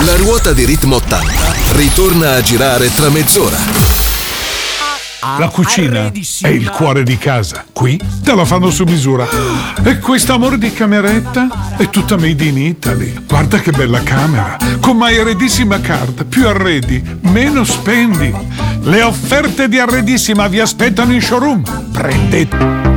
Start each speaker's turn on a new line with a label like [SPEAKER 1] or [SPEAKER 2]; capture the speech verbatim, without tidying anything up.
[SPEAKER 1] La ruota di Ritmo ottanta ritorna a girare tra mezz'ora.
[SPEAKER 2] La cucina è il cuore di casa. Qui te la fanno su misura. E questo amore di cameretta è tutta made in Italy. Guarda che bella camera. Con My Arredissima Card. Più arredi, meno spendi. Le offerte di Arredissima vi aspettano in showroom. Prendete.